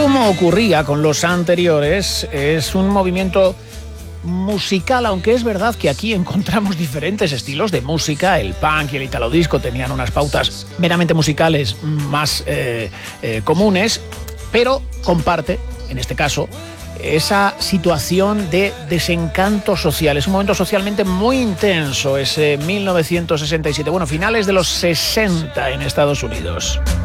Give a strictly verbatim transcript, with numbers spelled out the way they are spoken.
como ocurría con los anteriores, es un movimiento musical, aunque es verdad que aquí encontramos diferentes estilos de música. El punk y el italo disco tenían unas pautas meramente musicales más eh, eh, comunes, pero comparte, en este caso, esa situación de desencanto social. Es un momento socialmente muy intenso, ese mil novecientos sesenta y siete, bueno, finales de los sesenta en Estados Unidos.